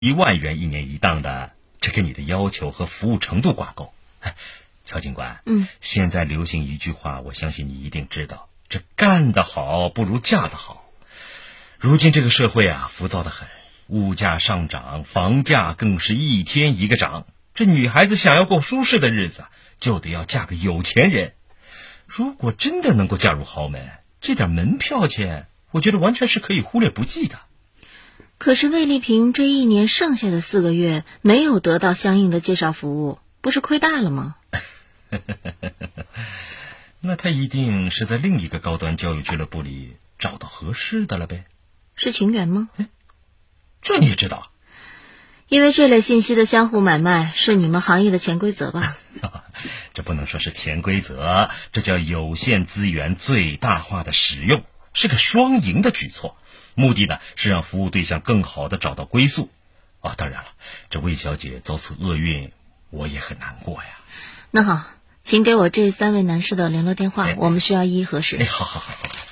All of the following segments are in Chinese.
10000元1年一档的，这跟你的要求和服务程度挂钩。乔警官，现在流行一句话，我相信你一定知道，这干得好不如嫁得好。如今这个社会啊，浮躁得很，物价上涨，房价更是一天一个涨。这女孩子想要过舒适的日子，就得要嫁个有钱人。如果真的能够嫁入豪门，这点门票钱，我觉得完全是可以忽略不计的。 可是魏丽萍这1年剩下的4个月没有得到相应的介绍服务，不是亏大了吗？ 那她一定是在另一个高端交友俱乐部里找到合适的了呗？ 是情缘吗？ 这你也知道？ 因为这类信息的相互买卖是你们行业的潜规则吧？ 这不能说是潜规则，这叫有限资源最大化的使用，是个双赢的举措。目的呢是让服务对象更好的找到归宿。当然了，这魏小姐遭此厄运，我也很难过呀。 那好，请给我这3位男士的联络电话，我们需要一一核实。 好。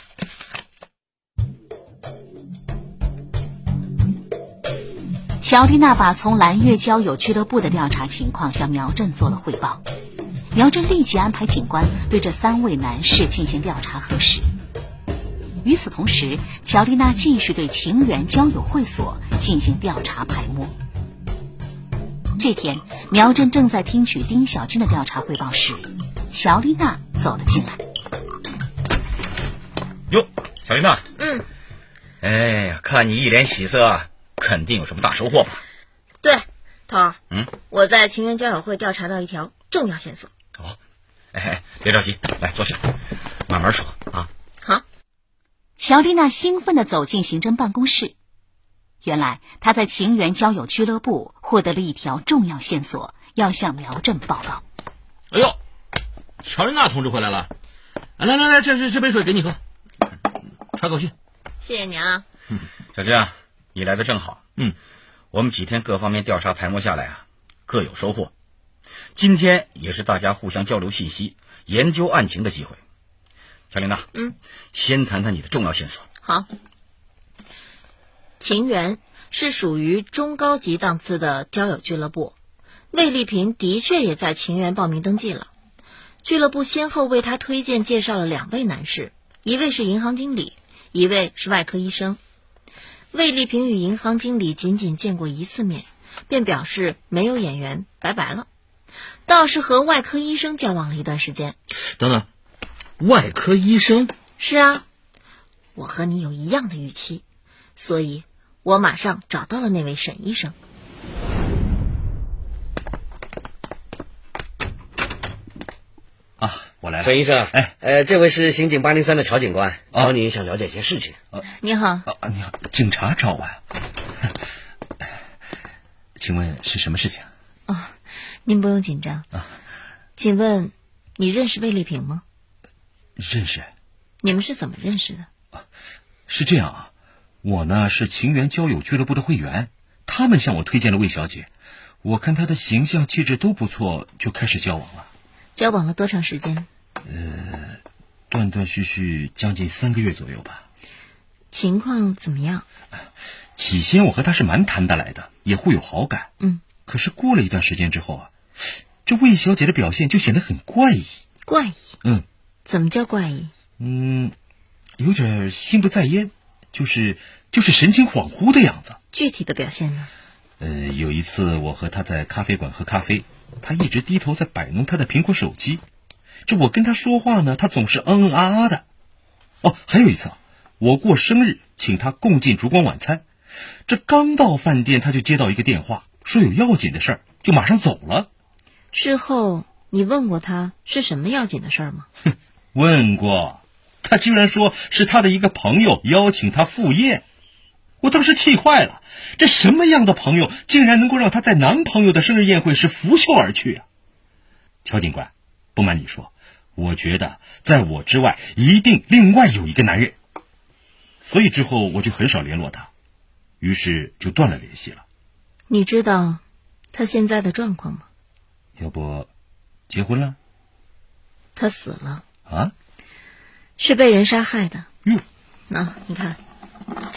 乔丽娜把从蓝月交友俱乐部的调查情况向苗振做了汇报，苗振立即安排警官对这3位男士进行调查核实。与此同时，乔丽娜继续对情缘交友会所进行调查排摸。这天，苗振正在听取丁小军的调查汇报时，乔丽娜走了进来。 哟，乔丽娜。 哎呀，看你一脸喜色，肯定有什么大收获吧？ 对，头儿。我在情缘交友会调查到一条重要线索。 别着急，来坐下，慢慢说啊。 好。 乔丽娜兴奋地走进刑侦办公室。原来她在情缘交友俱乐部获得了一条重要线索，要向苗振报告。 哎呦，乔丽娜同志回来了！来，这杯水给你喝，喘口气。 谢谢你啊。 小军啊，你来的正好。我们几天各方面调查排摸下来啊，各有收获。今天也是大家互相交流信息、研究案情的机会。乔丽娜，先谈谈你的重要线索。 好。情缘是属于中高级档次的交友俱乐部，魏丽萍的确也在情缘报名登记了。俱乐部先后为她推荐介绍了2位男士，一位是银行经理，一位是外科医生。魏丽萍与银行经理仅仅见过1次面，便表示没有眼缘，拜拜了。倒是和外科医生交往了一段时间。 等等，外科医生？ 是啊，我和你有一样的预期，所以我马上找到了那位沈医生。 我来了。 沈医生，这位是刑警803的乔警官，找你想了解一些事情。 你好。 你好，警察找我呀？请问是什么事情？ 您不用紧张。请问你认识魏丽萍吗？ 认识。 你们是怎么认识的？ 是这样啊，我呢是情缘交友俱乐部的会员，他们向我推荐了魏小姐，我看她的形象气质都不错，就开始交往了。 交往了多长时间？ 断断续续将近3个月左右吧。 情况怎么样？ 起先我和她是蛮谈得来的，也互有好感。可是过了一段时间之后啊，这魏小姐的表现就显得很怪异。 怪异？怎么叫怪异？ 有点心不在焉，就是神情恍惚的样子。 具体的表现呢？ 有一次我和她在咖啡馆喝咖啡，她一直低头在摆弄她的苹果手机，这我跟她说话呢，她总是的。还有一次我过生日请她共进烛光晚餐，这刚到饭店她就接到一个电话，说有要紧的事儿，就马上走了。 事后你问过她是什么要紧的事儿吗？ 问过，她居然说是她的一个朋友邀请她赴宴。我当时气坏了，这什么样的朋友竟然能够让她在男朋友的生日宴会时拂袖而去啊？乔警官，不瞒你说，我觉得在我之外一定另外有一个男人，所以之后我就很少联络她，于是就断了联系了。 你知道她现在的状况吗？ 要不结婚了？ 她死了。 啊？ 是被人杀害的。 哟， 你看。